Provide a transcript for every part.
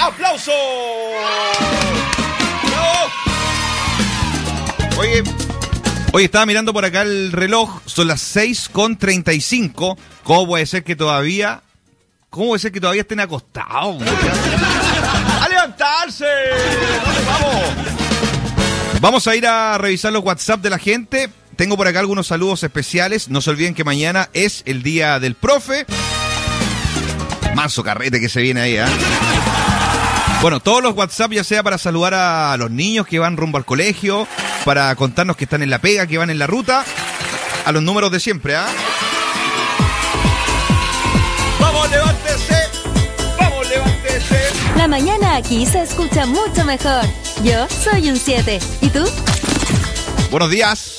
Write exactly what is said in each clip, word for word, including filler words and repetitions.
¡Aplauso! ¡No! Oye, hoy estaba mirando por acá el reloj, son las seis con treinta y cinco. ¿Cómo puede ser que todavía... ¿Cómo puede ser que todavía estén acostados? ¡A levantarse! ¡Vamos! Vamos a ir a revisar los WhatsApp de la gente. Tengo por acá algunos saludos especiales. No se olviden que mañana es el día del profe. Manso carrete que se viene ahí, ¿eh? Bueno, todos los WhatsApp, ya sea para saludar a los niños que van rumbo al colegio, para contarnos que están en la pega, que van en la ruta, a los números de siempre, ¿ah? ¿eh? ¡Vamos, levántese! ¡Vamos, levántese! La mañana aquí se escucha mucho mejor. Yo soy un siete. ¿Y tú? Buenos días.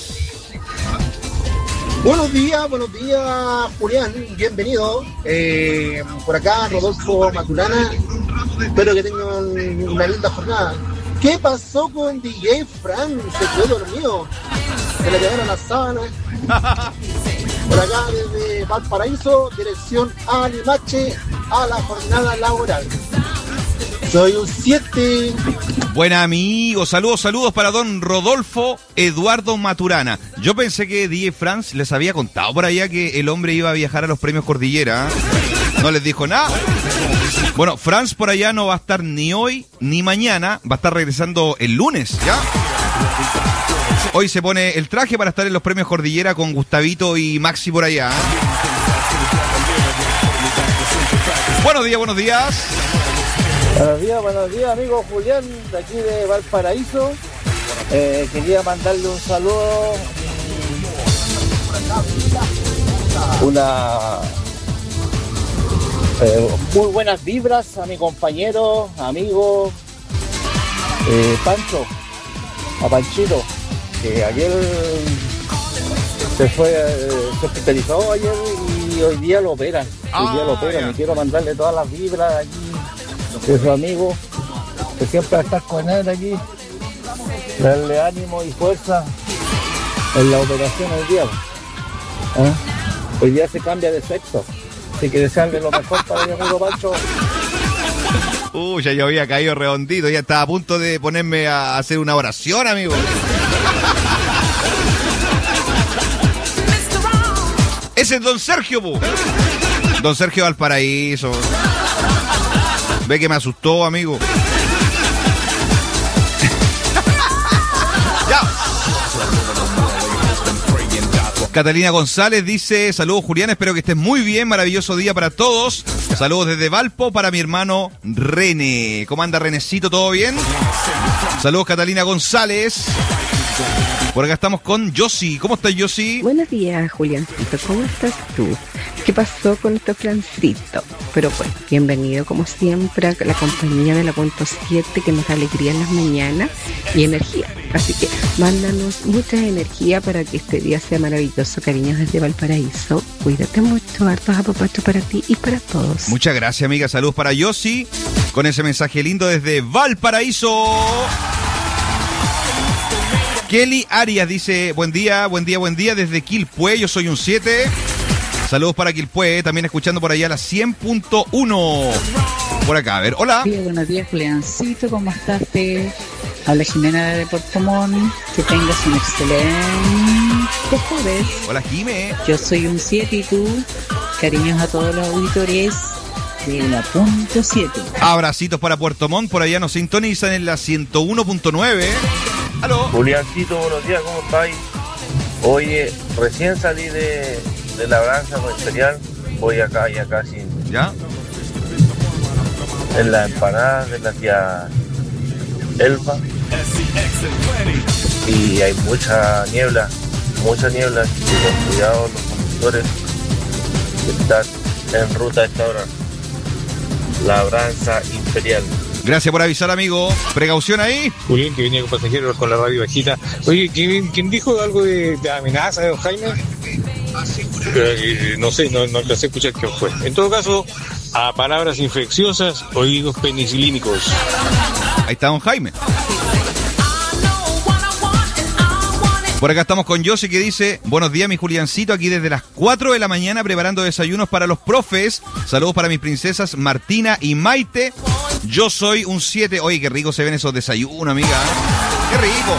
Buenos días, buenos días, Julián, bienvenido. Eh, por acá, Rodolfo Maturana. Espero que tengan una linda jornada. ¿Qué pasó con D J Frank? Se quedó dormido. Se le quedaron las sábanas. Por acá, desde Valparaíso, dirección a Limache, a la jornada laboral. Soy un siete. Buena amigo, saludos, saludos para don Rodolfo Eduardo Maturana. Yo pensé que D J Franz les había contado por allá que el hombre iba a viajar a los premios Cordillera. No les dijo nada. Bueno, Franz por allá no va a estar ni hoy ni mañana, va a estar regresando el lunes, ¿ya? Hoy se pone el traje para estar en los premios Cordillera con Gustavito y Maxi por allá. Buenos días, buenos días. Buenos días, buenos días, amigo Julián, de aquí de Valparaíso. Eh, quería mandarle un saludo, una eh, muy buenas vibras a mi compañero, amigo eh, Pancho, a Panchito, que ayer se fue, eh, se hospitalizó ayer y hoy día lo operan. Hoy día lo operan. Y quiero mandarle todas las vibras aquí de su amigo, que siempre va a estar con él aquí, darle ánimo y fuerza en la operación hoy día. ¿Eh? Hoy día se cambia de sexo, así que desearle lo mejor para mi amigo Pancho. Uy, ya yo había caído redondito, ya estaba a punto de ponerme a hacer una oración, amigo. Ese es don Sergio, po. Don Sergio Valparaíso. Ve que me asustó, amigo. Ya. Catalina González dice: saludos, Julián, espero que estés muy bien, maravilloso día para todos. Saludos desde Valpo para mi hermano René. ¿Cómo anda, Renecito? ¿Todo bien? Saludos, Catalina González. Por acá estamos con Yossi. ¿Cómo estás, Yossi? Buenos días, Juliancito. ¿Cómo estás tú? ¿Qué pasó con este Francito? Pero bueno, bienvenido como siempre a la compañía de la Punto siete, que nos da alegría en las mañanas y energía. Así que mándanos mucha energía para que este día sea maravilloso. Cariños desde Valparaíso. Cuídate mucho, hartos apapachos para ti y para todos. Muchas gracias, amiga. Saludos para Yossi con ese mensaje lindo desde Valparaíso. Kelly Arias dice: buen día, buen día, buen día desde Quilpué, yo soy un siete. Saludos para Quilpué, también escuchando por allá la cien punto uno. Por acá, a ver, hola. Sí, buenos días, Juliancito, ¿cómo estás? Te habla Jimena de Puerto Montt. Que tengas un excelente jueves. Hola, Jime. Yo soy un siete y tú. Cariños a todos los auditores de la Punto siete. Abracitos para Puerto Montt, por allá nos sintonizan en la ciento uno punto nueve. Aló. Juliancito, buenos días, ¿cómo estáis? Oye, recién salí de, de labranza con Imperial, voy acá y acá sin... ¿Ya? En la empanada de la tía Elfa. Y hay mucha niebla, mucha niebla, y con cuidado los conductores que están en ruta a esta hora. Labranza Imperial. Gracias por avisar, amigo. Precaución ahí. Julián, que venía con pasajeros con la radio bajita. Oye, ¿quién, quién dijo algo de, de amenaza de don Jaime? Eh, no sé, no, no alcancé a escuchar quién fue. En todo caso, a palabras infecciosas, oídos penicilínicos. Ahí está don Jaime. Por acá estamos con Yossi, que dice: buenos días, mi Juliancito, aquí desde las cuatro de la mañana preparando desayunos para los profes. Saludos para mis princesas Martina y Maite. Yo soy un siete. Oye, qué rico se ven esos desayunos, amiga. Qué rico.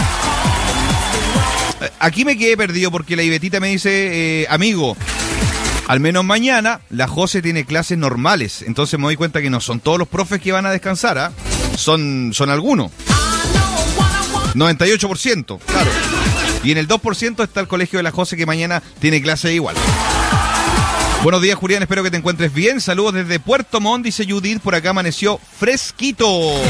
Aquí me quedé perdido porque la Ibetita me dice, eh, amigo, al menos mañana la José tiene clases normales. Entonces me doy cuenta que no son todos los profes que van a descansar, ¿ah? ¿eh? Son, son algunos. noventa y ocho por ciento, claro. Y en el dos por ciento está el colegio de la José que mañana tiene clase igual. Buenos días, Julián, espero que te encuentres bien. Saludos desde Puerto Montt, dice Judith, por acá amaneció fresquito.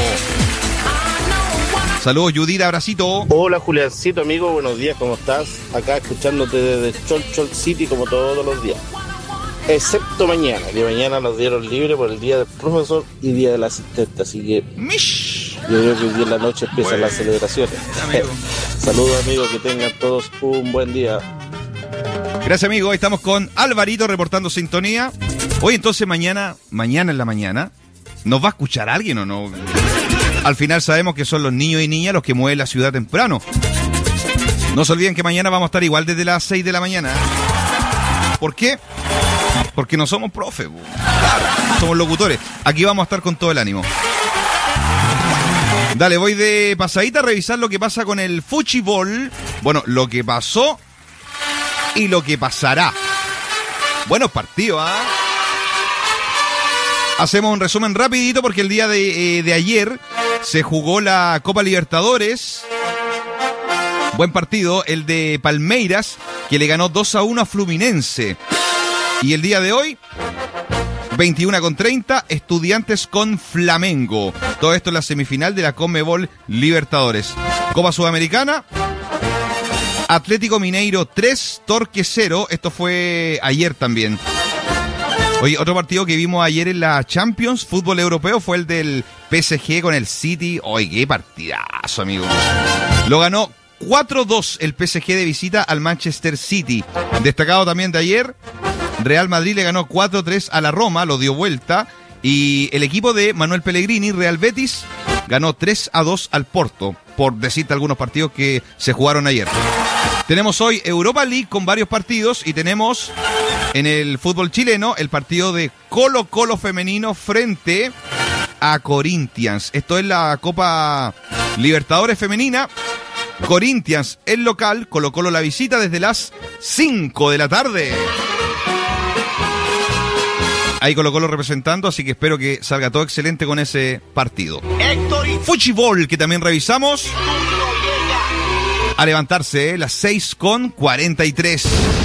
Saludos, Judith, abracito. Hola, Juliancito, amigo, buenos días, ¿cómo estás? Acá escuchándote desde Cholchol City como todos los días. Excepto mañana, que mañana nos dieron libre por el día del profesor y día del asistente, así que Mish. Yo creo que hoy día en la noche empiezan bueno. las celebraciones. Saludos, amigos, que tengan todos un buen día. Gracias, amigo. Hoy estamos con Alvarito reportando sintonía. Hoy entonces mañana, mañana en la mañana, ¿nos va a escuchar alguien o no? Al final sabemos que son los niños y niñas los que mueven la ciudad temprano. No se olviden que mañana vamos a estar igual desde las seis de la mañana. ¿Por qué? Porque no somos profes, claro, somos locutores. Aquí vamos a estar con todo el ánimo. Dale, voy de pasadita a revisar lo que pasa con el fuchibol. Bueno, lo que pasó y lo que pasará. Buenos partidos, ¿ah? ¿eh? Hacemos un resumen rapidito porque el día de, eh, de ayer se jugó la Copa Libertadores. Buen partido, el de Palmeiras, que le ganó dos a uno a Fluminense. Y el día de hoy, veintiuno con treinta, Estudiantes con Flamengo. Todo esto en la semifinal de la Conmebol Libertadores. Copa Sudamericana, Atlético Mineiro tres, Torque cero. Esto fue ayer también. Oye, otro partido que vimos ayer en la Champions, fútbol europeo, fue el del P S G con el City. Oye, qué partidazo, amigo. Lo ganó cuatro dos el P S G de visita al Manchester City. Destacado también de ayer, Real Madrid le ganó cuatro tres a la Roma, lo dio vuelta. Y el equipo de Manuel Pellegrini, Real Betis, ganó tres a dos al Porto, por decirte algunos partidos que se jugaron ayer. Tenemos hoy Europa League con varios partidos y tenemos en el fútbol chileno el partido de Colo Colo femenino frente a Corinthians. Esto es la Copa Libertadores femenina. Corinthians el local, Colo Colo la visita desde las cinco de la tarde. Ahí Colo Colo representando, así que espero que salga todo excelente con ese partido. Fuchibol, que también revisamos. A levantarse, ¿eh? Las seis con cuarenta y tres.